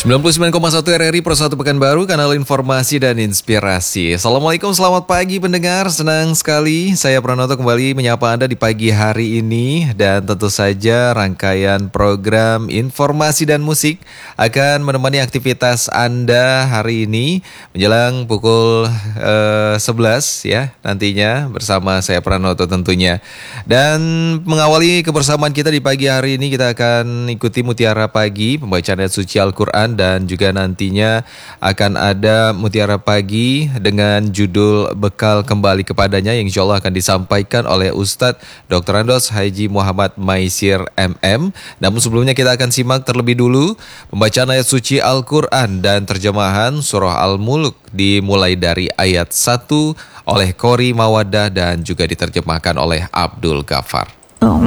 99,1 RRI Persatu Pekanbaru, kanal informasi dan inspirasi. Assalamualaikum, selamat pagi pendengar. Senang sekali saya Pranoto kembali menyapa Anda di pagi hari ini. Dan tentu saja rangkaian program informasi dan musik akan menemani aktivitas Anda hari ini menjelang pukul 11 ya nantinya bersama saya Pranoto tentunya. Dan mengawali kebersamaan kita di pagi hari ini, kita akan ikuti Mutiara Pagi, pembacaan ayat suci Al-Quran, dan juga nantinya akan ada Mutiara Pagi dengan judul Bekal Kembali Kepadanya yang insya Allah akan disampaikan oleh Ustadz Dr. Andos Haji Muhammad Maisir MM. Namun sebelumnya kita akan simak terlebih dulu pembacaan ayat suci Al-Quran dan terjemahan surah Al-Mulk dimulai dari ayat 1 oleh Qori Mawadah dan juga diterjemahkan oleh Abdul Ghaffar.